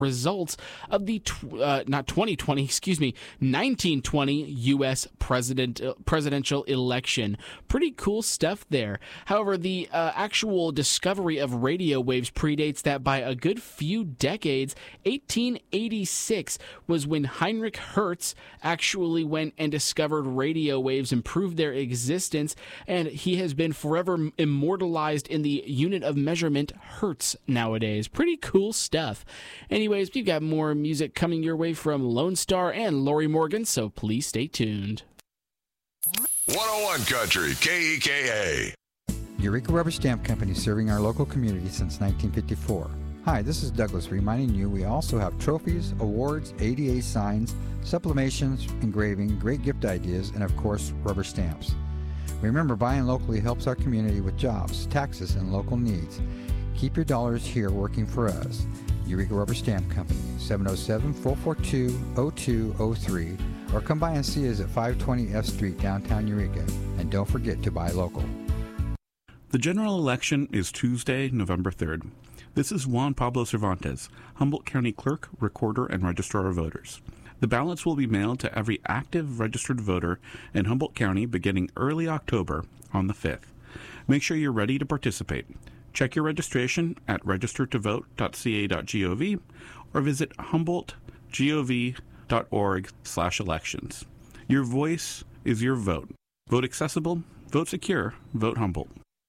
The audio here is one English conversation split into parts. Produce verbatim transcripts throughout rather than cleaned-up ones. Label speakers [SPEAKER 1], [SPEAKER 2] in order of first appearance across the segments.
[SPEAKER 1] results of the tw- uh, not twenty twenty, excuse me, nineteen twenty U S president uh, presidential election. Pretty cool stuff there. However, the uh, actual discovery of radio waves predates that by a good few decades. eighteen eighty-six was when Heinrich Hertz actually went and discovered radio waves and proved their existence, and he has been forever immortalized in the unit of measurement Hertz nowadays. Pretty cool stuff. Anyways, we've got more music coming your way from Lone Star and Lori Morgan, so please stay tuned.
[SPEAKER 2] one oh one Country, K E K A.
[SPEAKER 3] Eureka Rubber Stamp Company, serving our local community since nineteen fifty-four. Hi, this is Douglas reminding you we also have trophies, awards, A D A signs, sublimations, engraving, great gift ideas, and of course, rubber stamps. Remember, buying locally helps our community with jobs, taxes, and local needs. Keep your dollars here working for us. Eureka Rubber Stamp Company, seven oh seven, four four two, oh two oh three, or come by and see us at five twenty F Street, downtown Eureka. And don't forget to buy local.
[SPEAKER 4] The general election is Tuesday, November third. This is Juan Pablo Cervantes, Humboldt County Clerk, Recorder, and Registrar of Voters. The ballots will be mailed to every active registered voter in Humboldt County beginning early October on the fifth. Make sure you're ready to participate. Check your registration at register to vote dot c a dot gov or visit humboldt gov dot org slash elections. Your voice is your vote. Vote accessible, vote secure, vote Humboldt.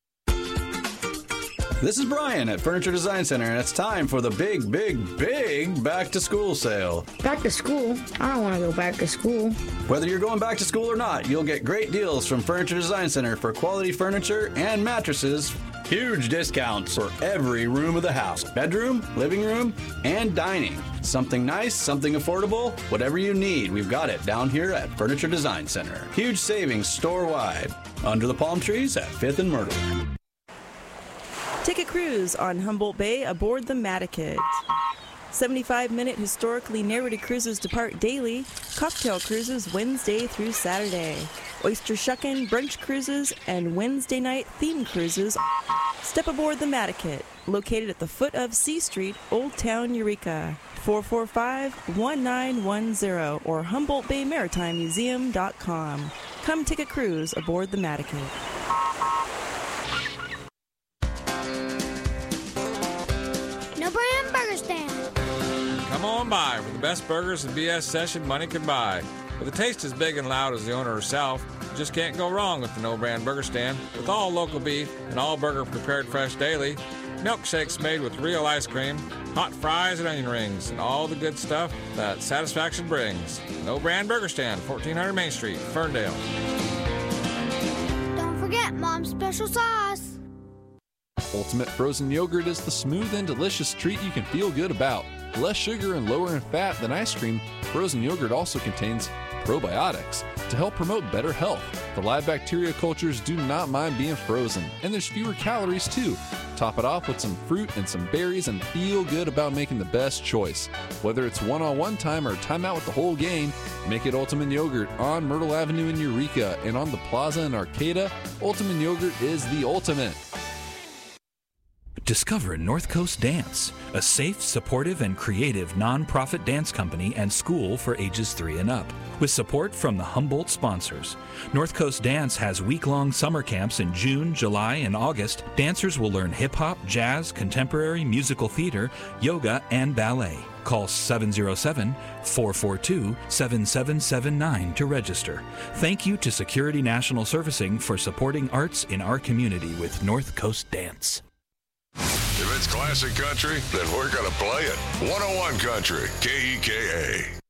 [SPEAKER 5] This is Brian at Furniture Design Center, and it's time for the big, big, big back-to-school sale.
[SPEAKER 6] Back to school? I don't want to go back to school.
[SPEAKER 5] Whether you're going back to school or not, you'll get great deals from Furniture Design Center for quality furniture and mattresses. Huge discounts for every room of the house. Bedroom, living room, and dining. Something nice, something affordable, whatever you need, we've got it down here at Furniture Design Center. Huge savings store-wide. Under the palm trees at fifth and Myrtle.
[SPEAKER 7] Take a cruise on Humboldt Bay aboard the Mataket. seventy-five minute historically narrated cruises depart daily, cocktail cruises Wednesday through Saturday, oyster shuckin', brunch cruises, and Wednesday night theme cruises. Step aboard the Mataket, located at the foot of C Street, Old Town, Eureka. four four five, one nine one zero or humboldt bay maritime museum dot com. Come take a cruise aboard the Mataket.
[SPEAKER 8] Come on by for the best burgers and B S session money can buy. With a taste as big and loud as the owner herself, you just can't go wrong with the No Brand Burger Stand. With all local beef and all burger prepared fresh daily, milkshakes made with real ice cream, hot fries and onion rings, and all the good stuff that satisfaction brings. No Brand Burger Stand, fourteen hundred Main Street, Ferndale.
[SPEAKER 9] Don't forget Mom's special sauce.
[SPEAKER 10] Ultimate Frozen Yogurt is the smooth and delicious treat you can feel good about. Less sugar and lower in fat than ice cream, frozen yogurt also contains probiotics to help promote better health. The live bacteria cultures do not mind being frozen, and there's fewer calories too. Top it off with some fruit and some berries and feel good about making the best choice. Whether it's one-on-one time or time out with the whole gang, make it Ultimate Yogurt on Myrtle Avenue in Eureka, and on the Plaza in Arcata. Ultimate Yogurt is the ultimate.
[SPEAKER 11] Discover North Coast Dance, a safe, supportive, and creative nonprofit dance company and school for ages three and up. With support from the Humboldt sponsors, North Coast Dance has week-long summer camps in June, July, and August. Dancers will learn hip-hop, jazz, contemporary, musical theater, yoga, and ballet. Call seven oh seven, four four two, seven seven seven nine to register. Thank you to Security National Servicing for supporting arts in our community with North Coast Dance.
[SPEAKER 2] If it's classic country, then we're going to play it. one oh one Country, K E K A.